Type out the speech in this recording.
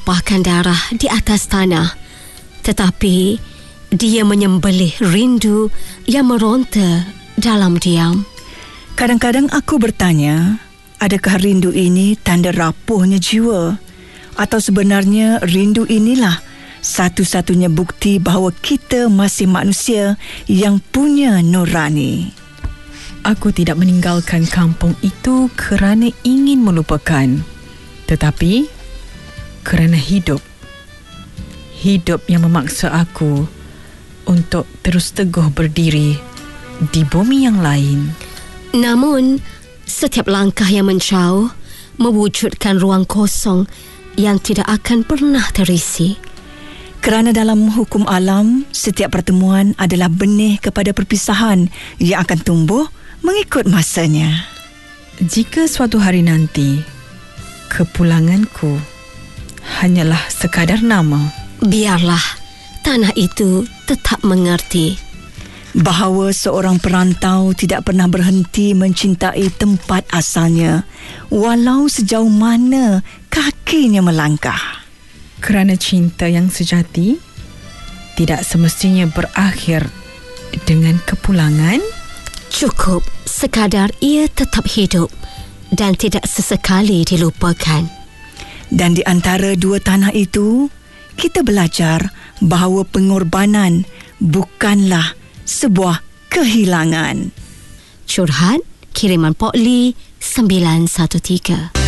menumpahkan darah di atas tanah, tetapi dia menyembelih rindu yang meronta dalam diam. Kadang-kadang aku bertanya, adakah rindu ini tanda rapuhnya jiwa? Atau sebenarnya rindu inilah satu-satunya bukti bahawa kita masih manusia yang punya nurani? Aku tidak meninggalkan kampung itu kerana ingin melupakan, tetapi kerana hidup. Hidup yang memaksa aku untuk terus teguh berdiri di bumi yang lain. Namun, setiap langkah yang menjauh mewujudkan ruang kosong yang tidak akan pernah terisi. Kerana dalam hukum alam, setiap pertemuan adalah benih kepada perpisahan yang akan tumbuh mengikut masanya. Jika suatu hari nanti kepulanganku hanyalah sekadar nama, biarlah tanah itu tetap mengerti bahawa seorang perantau tidak pernah berhenti mencintai tempat asalnya, walau sejauh mana kakinya melangkah. Kerana cinta yang sejati tidak semestinya berakhir dengan kepulangan. Cukup sekadar ia tetap hidup dan tidak sesekali dilupakan. Dan di antara dua tanah itu, kita belajar bahawa pengorbanan bukanlah sebuah kehilangan. Curhat kiriman Pok Lee 913.